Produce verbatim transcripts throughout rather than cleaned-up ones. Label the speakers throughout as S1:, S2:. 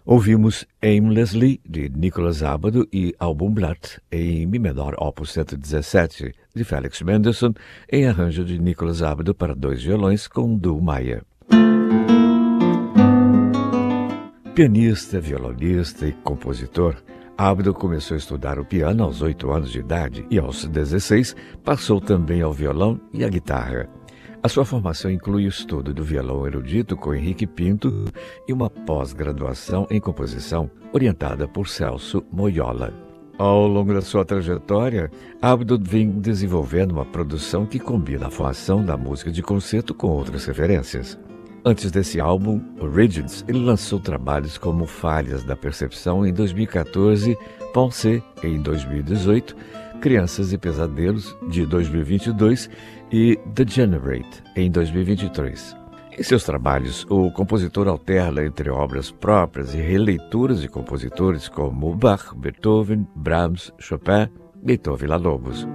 S1: Ouvimos Aimlessly, de Nicholas Abado, e Albumblatt, em Mi menor, opus cento e dezessete, de Felix Mendelssohn, em arranjo de Nicholas Abado para dois violões com Du Maia. Pianista, violonista e compositor, Abado começou a estudar o piano aos oito anos de idade e, aos dezesseis, passou também ao violão e à guitarra. A sua formação inclui o estudo do violão erudito com Henrique Pinto e uma pós-graduação em composição orientada por Celso Moyola. Ao longo da sua trajetória, Abado vem desenvolvendo uma produção que combina a formação da música de concerto com outras referências. Antes desse álbum, Origins, ele lançou trabalhos como Falhas da Percepção em dois mil e quatorze, Pensée em dois mil e dezoito, Crianças e Pesadelos de dois mil e vinte e dois e Degenerate em dois mil e vinte e três. Em seus trabalhos, o compositor alterna entre obras próprias e releituras de compositores como Bach, Beethoven, Brahms, Chopin, Beethoven e Villa-Lobos.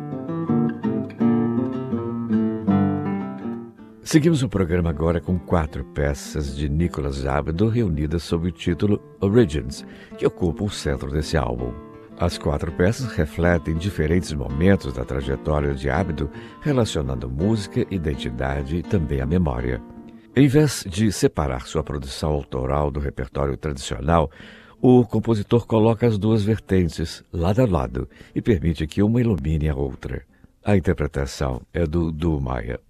S1: Seguimos o programa agora com quatro peças de Nicholas Abado reunidas sob o título Origins, que ocupam o centro desse álbum. As quatro peças refletem diferentes momentos da trajetória de Abado, relacionando música, identidade e também a memória. Em vez de separar sua produção autoral do repertório tradicional, o compositor coloca as duas vertentes lado a lado e permite que uma ilumine a outra. A interpretação é do Du Maia.